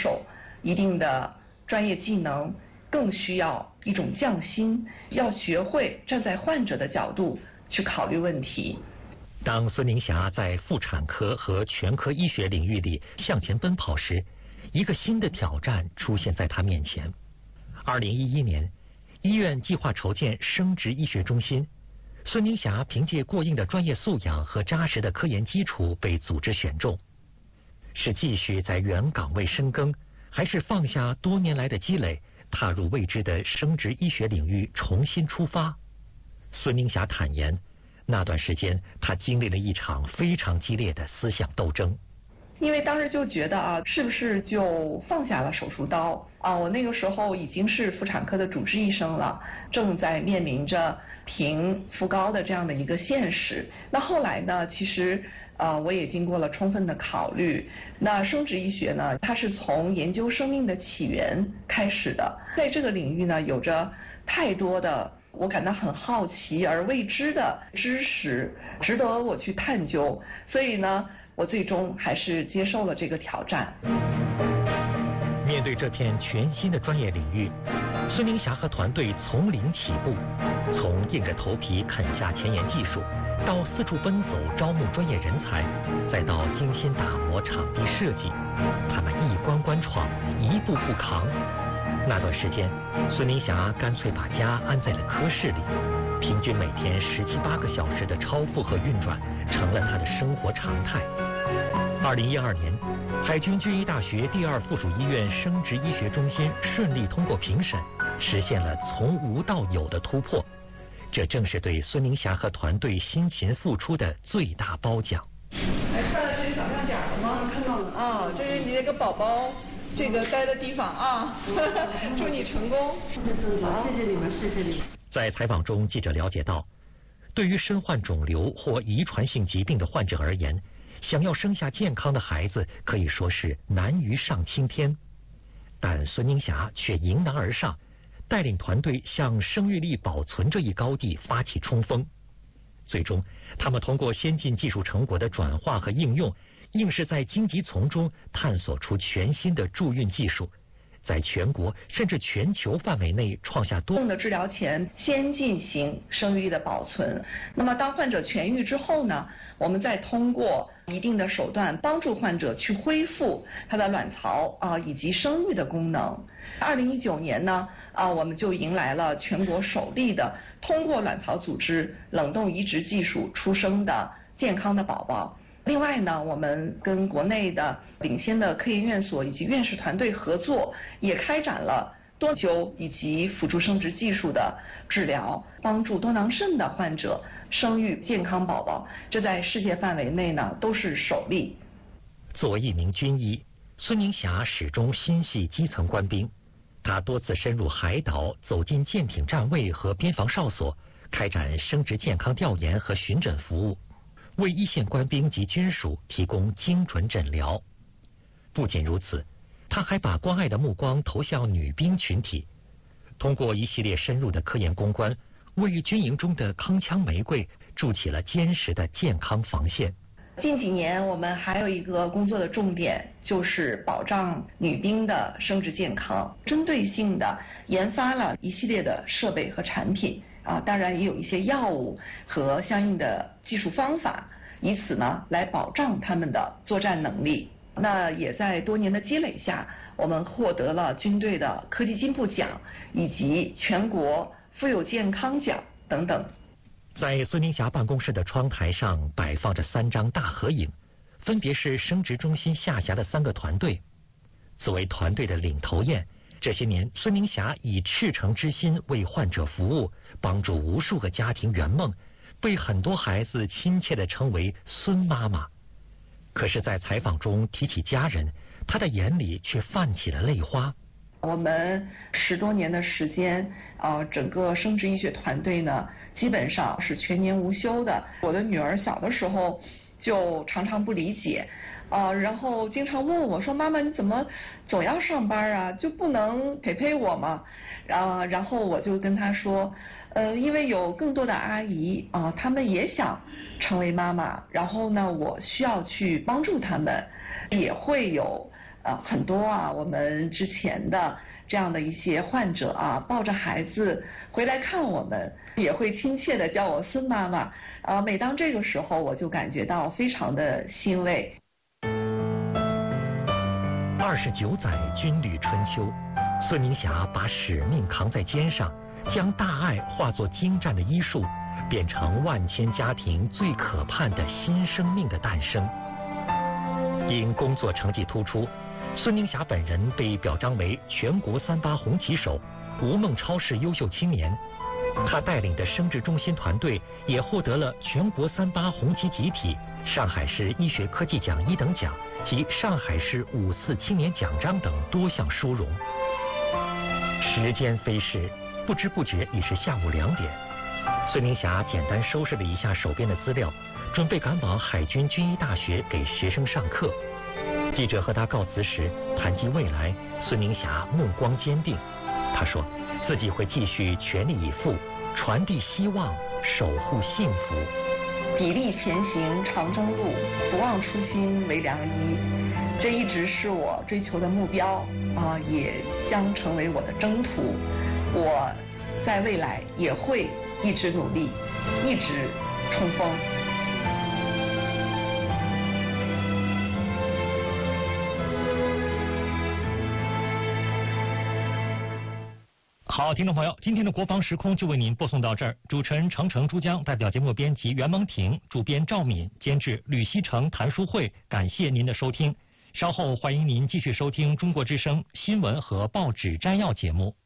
手一定的专业技能，更需要一种匠心，要学会站在患者的角度去考虑问题。 当孙宁霞在妇产科和全科医学领域里向前奔跑时，一个新的挑战出现在她面前。2011年，医院计划筹建生殖医学中心，孙宁霞凭借过硬的专业素养和扎实的科研基础被组织选中。是继续在原岗位深耕，还是放下多年来的积累，踏入未知的生殖医学领域重新出发？孙宁霞坦言，那段时间她经历了一场非常激烈的思想斗争。 因为当时就觉得是不是就放下了手术刀我那个时候已经是妇产科的主治医生了，正在面临着停副膏的这样的一个现实。那后来呢，其实我也经过了充分的考虑。那生殖医学呢，它是从研究生命的起源开始的，在这个领域呢，有着太多的我感到很好奇而未知的知识，值得我去探究。所以呢，我最终还是接受了这个挑战。 面对这片全新的专业领域，孙宁霞和团队从零起步，从硬着头皮啃下前沿技术，到四处奔走招募专业人才，再到精心打磨场地设计，他们一关关闯，一步步扛。那段时间，孙宁霞干脆把家安在了科室里，平均每天17、8个小时的超负荷运转成了她的生活常态。2012年，海军军医大学第2附属医院生殖医学中心顺利通过评审，实现了从无到有的突破。这正是对孙宁霞和团队辛勤付出的最大褒奖。 看到这个小亮点了吗？看到了这是你那个宝宝这个待的地方祝你成功。 好，谢谢你们，谢谢你。 在采访中，记者了解到，对于身患肿瘤或遗传性疾病的患者而言，想要生下健康的孩子可以说是难于上青天，但孙宁霞却迎难而上，带领团队向生育力保存这一高地发起冲锋。最终，他们通过先进技术成果的转化和应用，硬是在荆棘丛中探索出全新的助孕技术，在全国甚至全球范围内创下多的治疗前先进行生育力的保存。那么当患者痊愈之后呢，我们再通过一定的手段帮助患者去恢复他的卵巢以及生育的功能。2019年呢我们就迎来了全国首例的通过卵巢组织冷冻移植技术出生的健康的宝宝。另外呢，我们跟国内的领先的科研院所以及院士团队合作，也开展了多灸以及辅助生殖技术的治疗，帮助多囊肾的患者生育健康宝宝。这在世界范围内呢都是首例。 作为一名军医，孙宁霞始终心系基层官兵，她多次深入海岛，走进舰艇站位和边防哨所，开展生殖健康调研和巡诊服务，为一线官兵及军属提供精准诊疗。不仅如此，他还把关爱的目光投向女兵群体，通过一系列深入的科研攻关，为军营中的铿锵玫瑰筑起了坚实的健康防线。 近几年我们还有一个工作的重点，就是保障女兵的生殖健康，针对性的研发了一系列的设备和产品当然也有一些药物和相应的技术方法，以此呢来保障他们的作战能力。那也在多年的积累下，我们获得了军队的科技进步奖以及全国妇幼健康奖等等。 在孙宁霞办公室的窗台上摆放着3张大合影，分别是生殖中心下辖的3个团队。作为团队的领头雁，这些年孙宁霞以赤诚之心为患者服务，帮助无数个家庭圆梦，被很多孩子亲切地称为孙妈妈。可是在采访中提起家人，她的眼里却泛起了泪花。 我们10多年的时间整个生殖医学团队呢基本上是全年无休的。我的女儿小的时候就常常不理解然后经常问我说，妈妈你怎么总要上班啊，就不能陪陪我吗？然后我就跟她说因为有更多的阿姨她们也想成为妈妈，然后呢我需要去帮助她们，也会有很多我们之前的这样的一些患者抱着孩子回来看我们，也会亲切的叫我孙妈妈。每当这个时候，我就感觉到非常的欣慰。 29载军旅春秋，孙明霞把使命扛在肩上，将大爱化作精湛的医术，变成万千家庭最可盼的新生命的诞生。因工作成绩突出，孙明霞本人被表彰为全国3·8红旗手、吴孟超市优秀青年。他带领的生殖中心团队也获得了全国3·8红旗集体、上海市医学科技奖1等奖及上海市5·4青年奖章等多项殊荣。时间飞逝，不知不觉已是下午2点。孙明霞简单收拾了一下手边的资料，准备赶往海军军医大学给学生上课。记者和他告辞时谈及未来，孙明霞目光坚定。他说自己会继续全力以赴，传递希望，守护幸福。 砥砺前行长征路，不忘初心为良医。这一直是我追求的目标也将成为我的征途。我在未来也会一直努力，一直冲锋。 好，听众朋友，今天的国防时空就为您播送到这儿。主持人程程、珠江，代表节目编辑袁蒙婷，主编赵敏，监制吕希成、谭淑慧。感谢您的收听，稍后欢迎您继续收听中国之声新闻和报纸摘要节目。